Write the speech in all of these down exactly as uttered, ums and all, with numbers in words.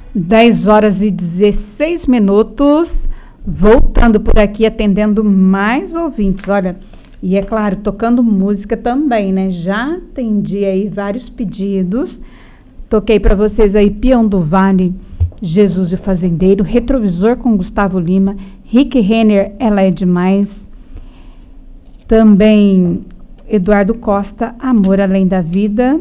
dez horas e dezesseis minutos, voltando por aqui, atendendo mais ouvintes, olha, e é claro, tocando música também, né? Já atendi aí vários pedidos, toquei para vocês aí Peão do Vale, Jesus e o Fazendeiro, Retrovisor com Gustavo Lima, Rick Renner, Ela é Demais, também Eduardo Costa, Amor Além da Vida.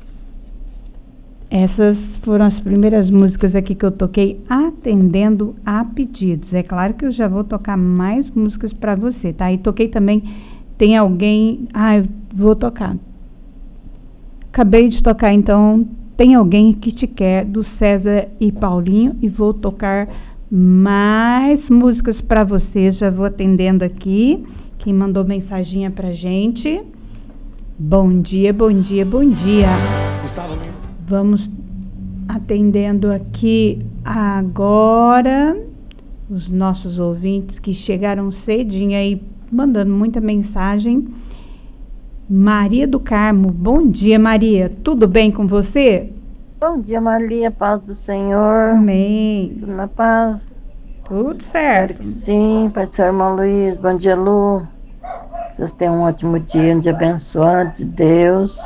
Essas foram as primeiras músicas aqui que eu toquei atendendo a pedidos. É claro que eu já vou tocar mais músicas para você, tá? E toquei também, tem alguém... Ah, eu vou tocar. Acabei de tocar, então, Tem Alguém Que Te Quer, do César e Paulinho. E vou tocar mais músicas para vocês. Já vou atendendo aqui. Quem mandou mensaginha pra gente. Bom dia, bom dia, bom dia. Gustavo Lima. Vamos atendendo aqui agora os nossos ouvintes que chegaram cedinho aí, mandando muita mensagem. Maria do Carmo, bom dia, Maria. Tudo bem com você? Bom dia, Maria, paz do Senhor. Amém. Tudo na paz? Tudo certo. Sim, Pai do Senhor, irmão Luiz, bom dia, Lu. Vocês tenham um ótimo dia, um dia abençoado de Deus.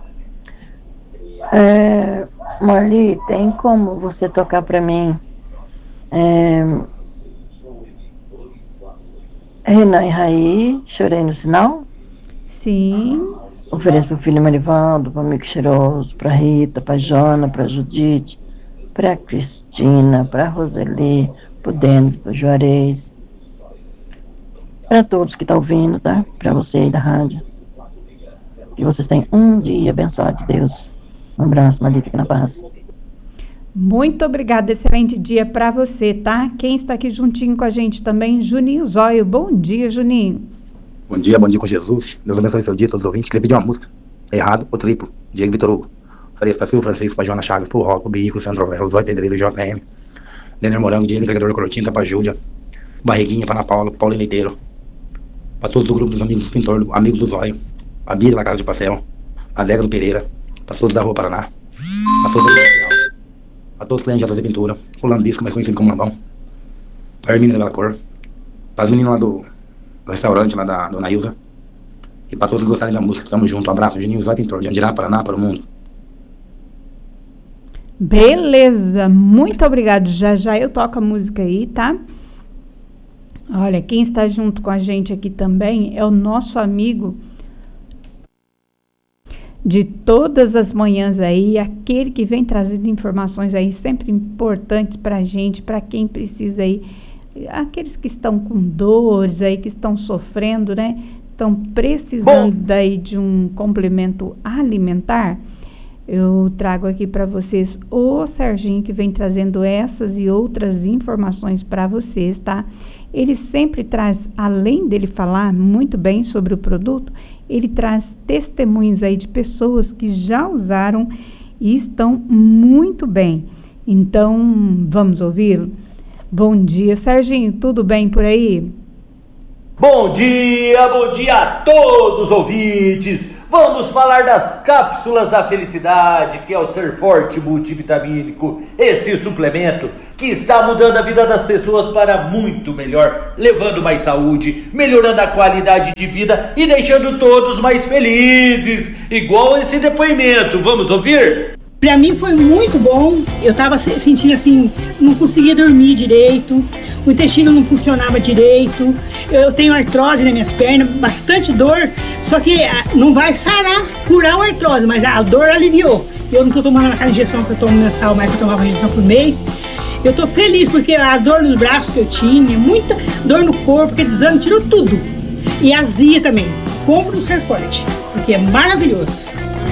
É, Marli, tem como você tocar para mim é, Renan e Raí, Chorei no Sinal? Sim. Ofereço para o filho Marivaldo, para o amigo Cheiroso, para Rita, para Jona, para Judite, para Cristina, para Roseli, para o Denis, para o Juarez, para todos que estão ouvindo, tá? Para você aí da rádio. Que vocês tenham um dia abençoado de Deus. Um abraço, Maria, fica na paz. Muito obrigada, excelente dia para você, tá? Quem está aqui juntinho com a gente também, Juninho Zóio. Bom dia, Juninho. Bom dia, bom dia com Jesus. Deus abençoe seu dia, todos os ouvintes. Queria pedir uma música. Errado, o triplo. Diego Vitor Hugo. Faria para Silvio Francisco, para Joana Chagas, para o Rock, para o Bico, Sandro Velho, Zóio Pedreiro, J M. Denner Morango, Diego Entregador Corotinta, para Júlia. Barriguinha, para Ana Paula, para Paulo Leiteiro. Para todos do grupo dos amigos dos pintores, amigos do Zóio. A Bia da Casa de Pastel. A Dega do Pereira. Para todos da Rua Paraná. Para todos do Social. Para todos os clientes de fazer pintura. O Lambisco, mais conhecido como Lambão. Para a Hermínia da Bela Cor. Para as meninas lá do, do restaurante, lá da Dona Ilza. E para todos que gostarem da música. Tamo junto. Um abraço, Juninho Zóio Pintor. De Andirá, Paraná, para o mundo. Beleza, muito obrigado. Já já eu toco a música aí, tá? Olha, quem está junto com a gente aqui também é o nosso amigo de todas as manhãs aí, aquele que vem trazendo informações aí sempre importantes para a gente, para quem precisa aí, aqueles que estão com dores aí, que estão sofrendo, né? Estão precisando daí de um complemento alimentar. Eu trago aqui para vocês o Serginho, que vem trazendo essas e outras informações para vocês, tá? Ele sempre traz, além dele falar muito bem sobre o produto, ele traz testemunhos aí de pessoas que já usaram e estão muito bem. Então, vamos ouvi-lo? Bom dia, Serginho, tudo bem por aí? Bom dia, bom dia a todos os ouvintes. Vamos falar das cápsulas da felicidade, que é o Ser Forte multivitamínico, esse suplemento que está mudando a vida das pessoas para muito melhor, levando mais saúde, melhorando a qualidade de vida e deixando todos mais felizes, igual esse depoimento. Vamos ouvir? Pra mim foi muito bom, eu tava sentindo assim, não conseguia dormir direito, o intestino não funcionava direito, eu tenho artrose nas minhas pernas, bastante dor, só que não vai sarar, curar a artrose, mas a dor aliviou. Eu não tô tomando aquela injeção que eu tomo mensal, mas que eu tomava injeção por mês. Eu tô feliz porque a dor nos braços que eu tinha, muita dor no corpo, porque desame tirou tudo. E azia também, compra no Ser Forte, porque é maravilhoso.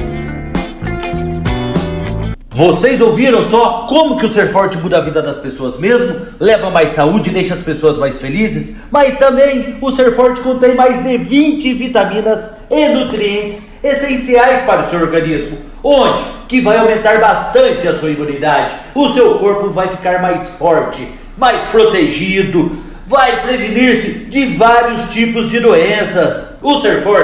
Vocês ouviram só como que o Ser Forte muda a vida das pessoas mesmo? Leva mais saúde e deixa as pessoas mais felizes? Mas também o Ser Forte contém mais de vinte vitaminas e nutrientes essenciais para o seu organismo. Onde? Que vai aumentar bastante a sua imunidade. O seu corpo vai ficar mais forte, mais protegido, vai prevenir-se de vários tipos de doenças. O Ser Forte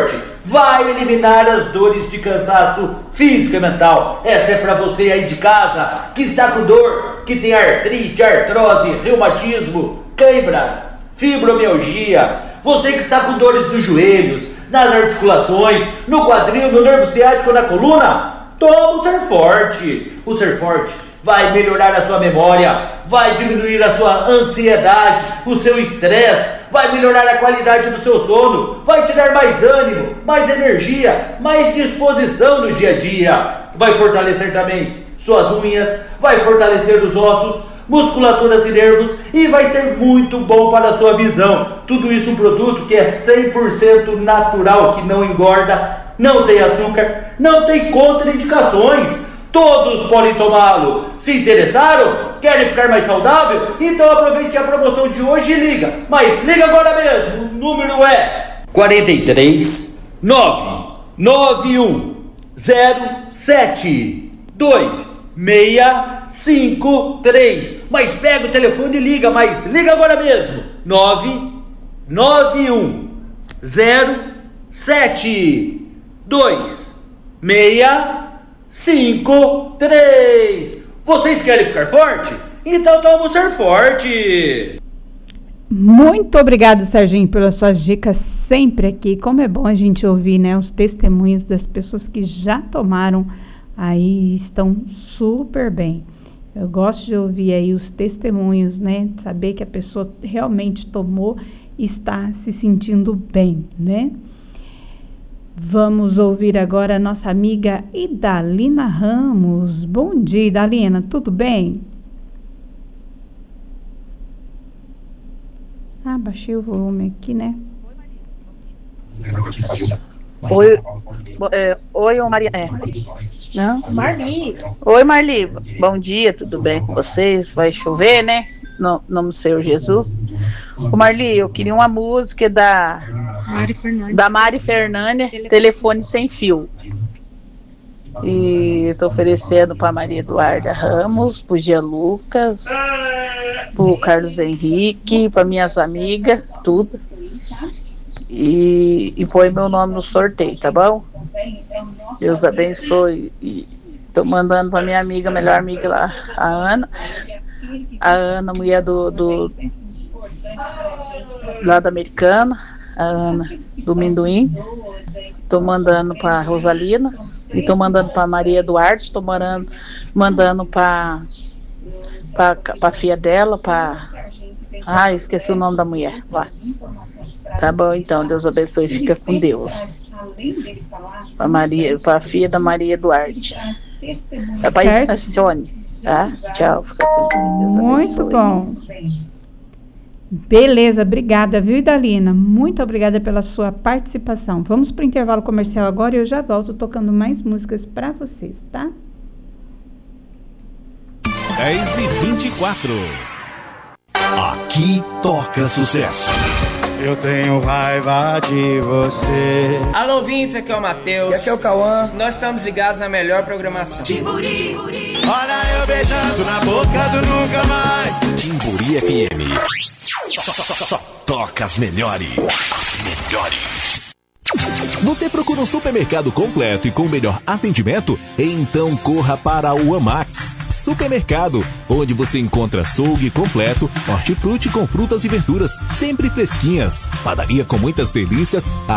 vai eliminar as dores de cansaço físico e mental. Essa é para você aí de casa que está com dor, que tem artrite, artrose, reumatismo, câimbras, fibromialgia. Você que está com dores nos joelhos, nas articulações, no quadril, no nervo ciático, na coluna, toma o Ser Forte. O Ser Forte vai melhorar a sua memória, vai diminuir a sua ansiedade, o seu estresse, vai melhorar a qualidade do seu sono, vai te dar mais ânimo, mais energia, mais disposição no dia a dia. Vai fortalecer também suas unhas, vai fortalecer os ossos, musculaturas e nervos e vai ser muito bom para a sua visão. Tudo isso um produto que é cem por cento natural, que não engorda, não tem açúcar, não tem contraindicações. Todos podem tomá-lo. Se interessaram? Querem ficar mais saudável? Então aproveite a promoção de hoje e liga. Mas liga agora mesmo. O número é quatro três nove nove um zero sete dois seis cinco três. Mas pega o telefone e liga. Mas liga agora mesmo. nove nove um zero sete dois seis cinco, três. Vocês querem ficar forte? Então toma o Ser Forte. Muito obrigado, Serginho, pelas suas dicas sempre aqui. Como é bom a gente ouvir, né, os testemunhos das pessoas que já tomaram aí, estão super bem. Eu gosto de ouvir aí os testemunhos, né, de saber que a pessoa realmente tomou e está se sentindo bem, né? Vamos ouvir agora a nossa amiga Idalina Ramos. Bom dia, Idalina, tudo bem? Ah, baixei o volume aqui, né? Oi, é, oi, ô Maria. É. Não? Marli. Oi, Marli. Bom dia, tudo bem com vocês? Vai chover, né? No nome do Senhor Jesus. Ô Marli, eu queria uma música da Mari Fernandes. Da Mari Fernandes, Telefone, Telefone Sem Fio. E eu tô oferecendo para Maria Eduarda Ramos, pro Gia Lucas, pro Carlos Henrique, para minhas amigas, tudo. E, e põe meu nome no sorteio, tá bom? Deus abençoe. E tô mandando para minha amiga, melhor amiga lá, a Ana. A Ana, mulher do, do lá da Americana, a Ana do Minduim. Tô mandando para Rosalina e tô mandando para Maria Eduardo, tô mandando mandando para para para filha dela, para ah, esqueci o nome da mulher. Lá. Tá bom, então, Deus abençoe, fica com Deus. Para Maria, para a filha da Maria Eduardo. É para a Cione. Tá? Tchau, fica com Deus. Muito bom. Beleza, obrigada, viu, Idalina? Muito obrigada pela sua participação. Vamos para o intervalo comercial agora e eu já volto tocando mais músicas para vocês, tá? dez e vinte e quatro. Aqui toca sucesso. Eu tenho raiva de você. Alô, ouvintes, aqui é o Matheus. E aqui é o Cauã. Nós estamos ligados na melhor programação. Timburi, Timburi. Olha eu beijando na boca do nunca mais. Timburi F M. Só, só, só, só toca as melhores. As melhores. Você procura um supermercado completo e com o melhor atendimento? Então corra para o Amax Supermercado, onde você encontra açougue completo, hortifruti com frutas e verduras, sempre fresquinhas, padaria com muitas delícias,